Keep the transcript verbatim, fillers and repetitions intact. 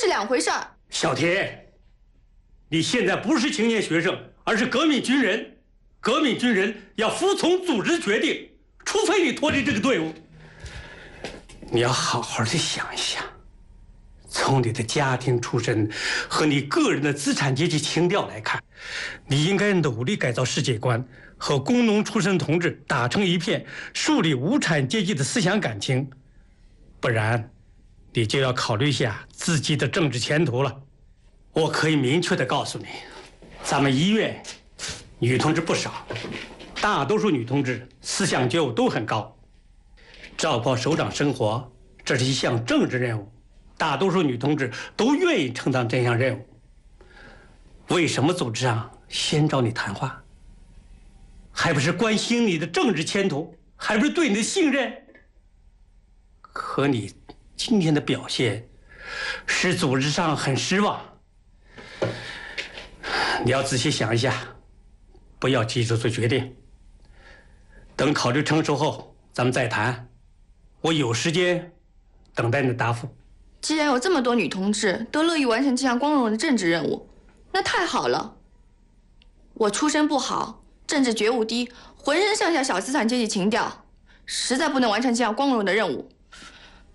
是两回事儿。 小田，你现在不是青年学生，而是革命军人。革命军人要服从组织决定，除非你脱离这个队伍。你要好好的想一想，从你的家庭出身和你个人的资产阶级情调来看，你应该努力改造世界观，和工农出身同志打成一片，树立无产阶级的思想感情。不然，你就要考虑一下自己的政治前途了。我可以明确的告诉你，咱们医院女同志不少，大多数女同志思想觉悟都很高。照顾首长生活，这是一项政治任务，大多数女同志都愿意承担这项任务。为什么组织上先找你谈话？还不是关心你的政治前途，还不是对你的信任？可你今天的表现使组织上很失望。你要仔细想一下，不要急着做决定，等考虑成熟后咱们再谈。我有时间等待你的答复。 既然有这么多女同志都乐意完成这项光荣的政治任务，那太好了。我出身不好，政治觉悟低，浑身上下小资产阶级情调，实在不能完成这样光荣的任务。